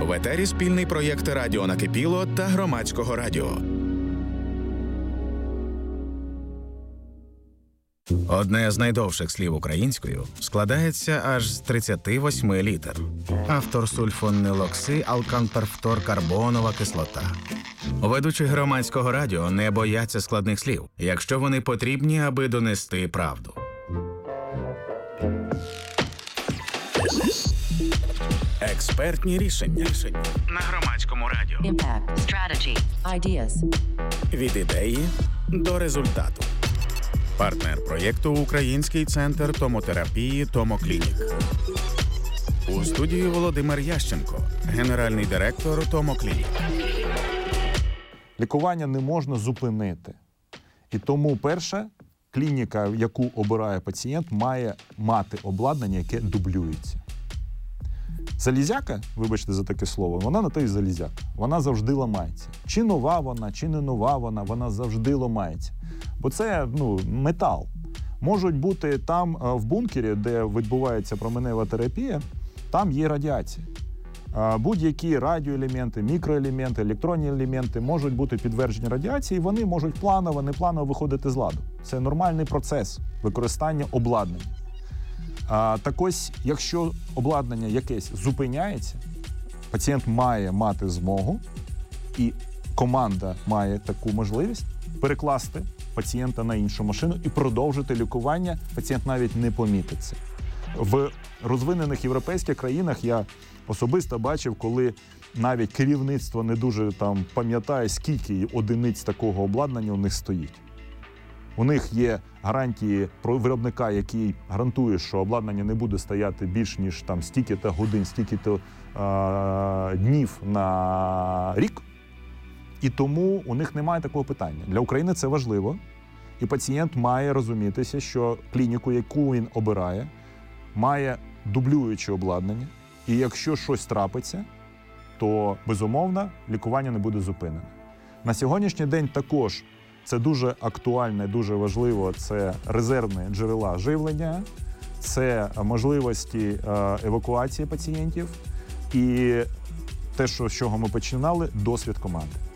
В етері спільний проєкт «Радіо Накипіло» та Громадського радіо. Одне з найдовших слів українською складається аж з 38 літер. Автор сульфонилоксиалканперфторкарбонова кислота. Ведучі Громадського радіо не бояться складних слів, якщо вони потрібні, аби донести правду. Експертні рішення на Громадському радіо. Impact, strategy, ideas. Від ідеї до результату. Партнер проєкту – Український центр томотерапії «Томоклінік». У студії Володимир Ященко, генеральний директор «Томоклінік». Лікування не можна зупинити. І тому перше, клініка, яку обирає пацієнт, має мати обладнання, яке дублюється. Залізяка, вибачте за таке слово, вона на те й залізяка. Вона завжди ламається. Чи нова вона, чи не нова вона завжди ламається. Бо це, метал. Можуть бути там, в бункері, де відбувається променева терапія, там є радіація. Будь-які радіоелементи, мікроелементи, електронні елементи можуть бути підтверджені радіації, вони можуть планово, непланово виходити з ладу. Це нормальний процес використання обладнання. Так ось, якщо обладнання якесь зупиняється, пацієнт має мати змогу, і команда має таку можливість перекласти пацієнта на іншу машину і продовжити лікування, пацієнт навіть не помітить це. В розвинених європейських країнах я особисто бачив, коли навіть керівництво не дуже пам'ятає, скільки одиниць такого обладнання у них стоїть. У них є гарантії про виробника, який гарантує, що обладнання не буде стояти більш ніж стільки-то годин, стільки-то днів на рік. І тому у них немає такого питання. Для України це важливо. І пацієнт має розумітися, що клініку, яку він обирає, має дублююче обладнання. І якщо щось трапиться, то, безумовно, лікування не буде зупинене. На сьогоднішній день також це дуже актуально і дуже важливо. Це резервні джерела живлення, це можливості евакуації пацієнтів і те, з чого ми починали, досвід команди.